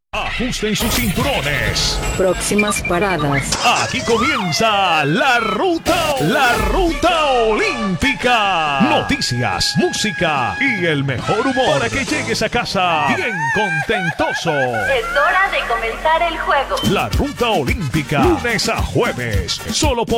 Ajusten sus cinturones. Próximas paradas. Aquí comienza la ruta olímpica. Noticias, música y el mejor humor para que llegues a casa bien contentoso. Es hora de comenzar el juego. La ruta olímpica, lunes a jueves, solo por